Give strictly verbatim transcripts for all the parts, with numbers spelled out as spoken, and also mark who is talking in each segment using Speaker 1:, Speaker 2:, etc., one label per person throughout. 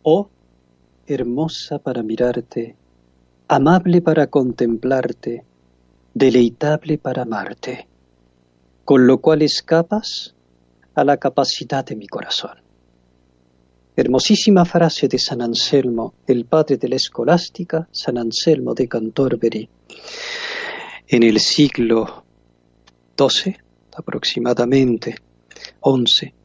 Speaker 1: Oh, hermosa para mirarte, amable para contemplarte, deleitable para amarte, con lo cual escapas a la capacidad de mi corazón. Hermosísima frase de San Anselmo, el padre de la escolástica, San Anselmo de Canterbury, en el siglo doce, aproximadamente, once,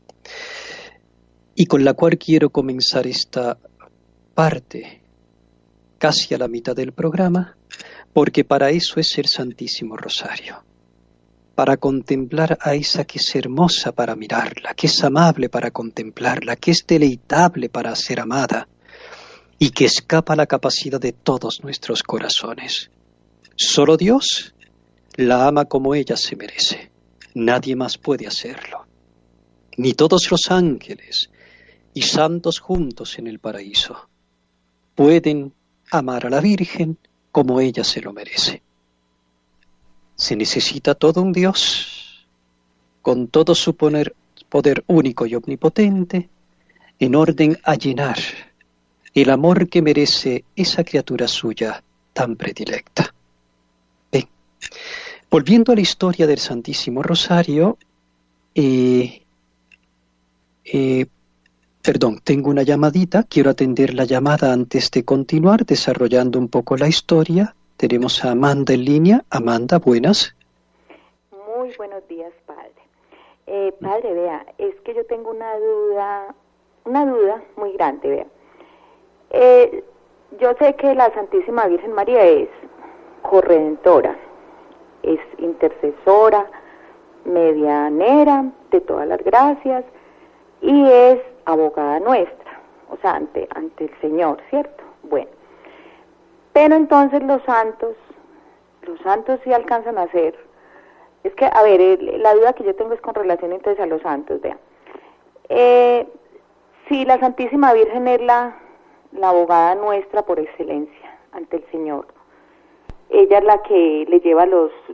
Speaker 1: y con la cual quiero comenzar esta parte, casi a la mitad del programa, porque para eso es el Santísimo Rosario, para contemplar a esa que es hermosa para mirarla, que es amable para contemplarla, que es deleitable para ser amada, y que escapa a la capacidad de todos nuestros corazones. Solo Dios la ama como ella se merece. Nadie más puede hacerlo. Ni todos los ángeles y santos juntos en el paraíso pueden amar a la Virgen como ella se lo merece. Se necesita todo un Dios, con todo su poder, poder único y omnipotente, en orden a llenar el amor que merece esa criatura suya tan predilecta. Bien, volviendo a la historia del Santísimo Rosario, eh, eh, perdón, tengo una llamadita, quiero atender la llamada antes de continuar desarrollando un poco la historia. Tenemos a Amanda en línea. Amanda, buenas.
Speaker 2: Muy buenos días, padre. Eh, padre, vea, es que yo tengo una duda, una duda muy grande, vea. Eh, yo sé que la Santísima Virgen María es corredentora, es intercesora, medianera de todas las gracias y es abogada nuestra, o sea, ante, ante el Señor, ¿cierto? Bueno. Pero entonces los santos, los santos sí alcanzan a ser, es que, a ver, el, la duda que yo tengo es con relación entonces a los santos, vean. Eh, si la Santísima Virgen es la, la abogada nuestra por excelencia ante el Señor, ella es la que le lleva los,